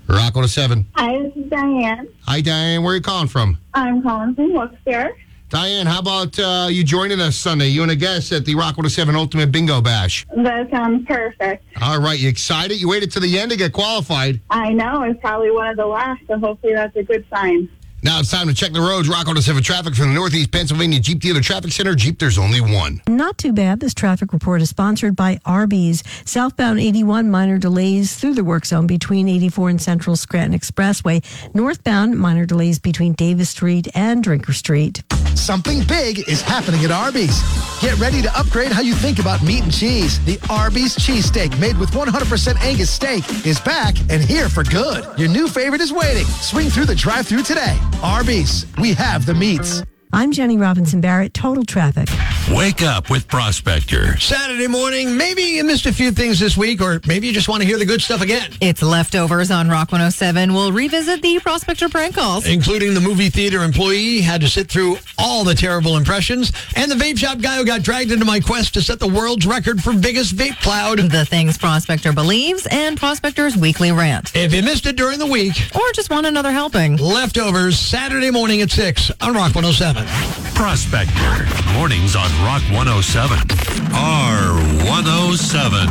Rock 107. Hi, this is Diane. Hi, Diane. Where are you calling from? I'm calling from Wilkes-Barre. Diane, how about you joining us Sunday? You and a guest at the Rock 107 Ultimate Bingo Bash. That sounds perfect. All right. You excited? You waited to the end to get qualified. I know. It's probably one of the last, so hopefully that's a good sign. Now it's time to check the roads. Rock 107 traffic from the Northeast Pennsylvania Jeep Dealer Traffic Center. Jeep, there's only one. Not too bad. This traffic report is sponsored by Arby's. Southbound 81, minor delays through the work zone between 84 and Central Scranton Expressway. Northbound, minor delays between Davis Street and Drinker Street. Something big is happening at Arby's. Get ready to upgrade how you think about meat and cheese. The Arby's cheesesteak, made with 100% Angus steak, is back and here for good. Your new favorite is waiting. Swing through the drive-thru today. Arby's, we have the meats. I'm Jenny Robinson Barrett, Total Traffic. Wake up with Prospector. Saturday morning, maybe you missed a few things this week, or maybe you just want to hear the good stuff again. It's Leftovers on Rock 107. We'll revisit the Prospector prank calls. Including the movie theater employee had to sit through all the terrible impressions, and the vape shop guy who got dragged into my quest to set the world's record for biggest vape cloud. The things Prospector believes, and Prospector's weekly rant. If you missed it during the week, or just want another helping, Leftovers, Saturday morning at 6 on Rock 107. Prospector. Mornings on Rock 107. R107.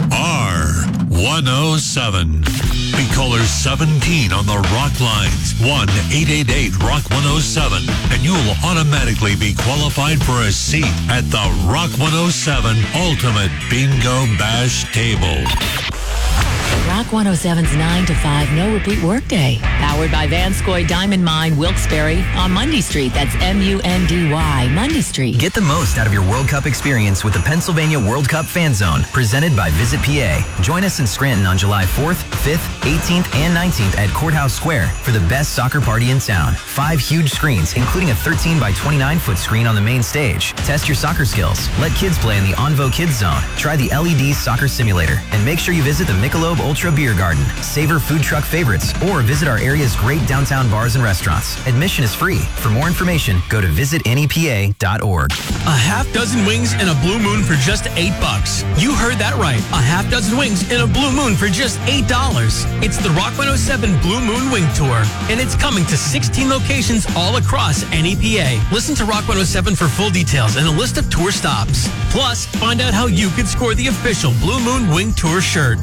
R107. Be caller 17 on the Rock lines. 1-888-ROCK-107. And you'll automatically be qualified for a seat at the Rock 107 Ultimate Bingo Bash table. Rock 107's 9 to 5 no repeat workday. Powered by Vanscoy Diamond Mine, Wilkes-Barre on Mundy Street. That's M-U-N-D-Y, Mundy Street. Get the most out of your World Cup experience with the Pennsylvania World Cup Fan Zone, presented by Visit PA. Join us in Scranton on July 4th, 5th, 18th, and 19th at Courthouse Square for the best soccer party in town. 5 huge screens, including a 13 by 29-foot screen on the main stage. Test your soccer skills. Let kids play in the Onvo Kids Zone. Try the LED soccer simulator. And make sure you visit the Michelob Ultra Beer Garden. Savor food truck favorites or visit our area's great downtown bars and restaurants. Admission is free. For more information, go to visitnepa.org. A half dozen wings and a Blue Moon for just $8. You heard that right. A half dozen wings and a Blue Moon for just $8. It's the Rock 107 Blue Moon Wing Tour, and it's coming to 16 locations all across NEPA. Listen to Rock 107 for full details and a list of tour stops. Plus, find out how you could score the official Blue Moon Wing Tour shirt.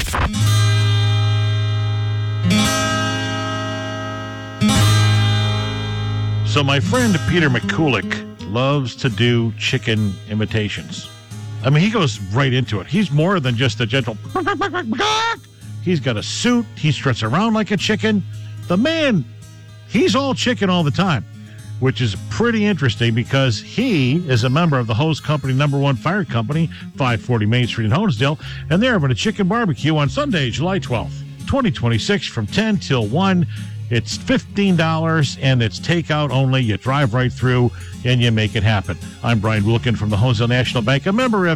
So my friend Peter McCulick loves to do chicken imitations. I mean, he goes right into it. He's more than just a gentle... He's got a suit. He struts around like a chicken. The man, he's all chicken all the time, which is pretty interesting because he is a member of the Hose Company #1 Fire Company, 540 Main Street in Honesdale, and they're having a chicken barbecue on Sunday, July 12th, 2026 from 10 till 1. It's $15, and it's takeout only. You drive right through, and you make it happen. I'm Brian Wilkin from the Honesdale National Bank, a member of